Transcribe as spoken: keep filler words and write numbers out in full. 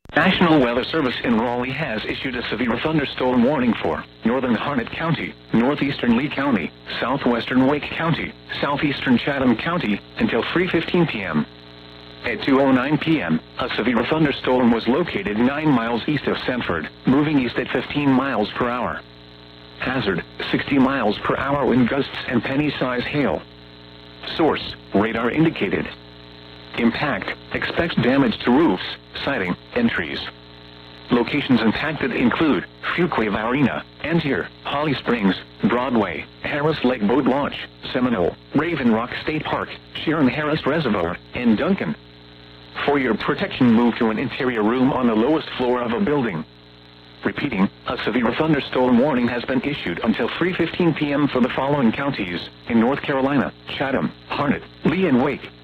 National Weather Service in Raleigh has issued a severe thunderstorm warning for northern Harnett County, northeastern Lee County, southwestern Wake County, southeastern Chatham County until three fifteen p m At two oh nine p m, a severe thunderstorm was located nine miles east of Sanford, moving east at fifteen miles per hour. Hazard, sixty miles per hour wind gusts and penny-size hail. Source, radar indicated. Impact, expects damage to roofs, siding, and trees. Locations impacted include Fuquay Arena, Antier, Holly Springs, Broadway, Harris Lake Boat Launch, Seminole, Raven Rock State Park, Sharon Harris Reservoir, and Duncan. For your protection, move to an interior room on the lowest floor of a building. Repeating, a severe thunderstorm warning has been issued until three fifteen p m for the following counties in North Carolina: Chatham, Harnett, Lee and Wake.